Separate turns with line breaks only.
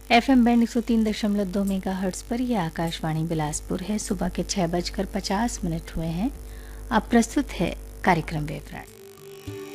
FM band 103.2 megahertz पर यह आकाशवाणी बिलासपुर है। सुबह के 6:50 हुए हैं। अब प्रस्तुत है कार्यक्रम विवरण।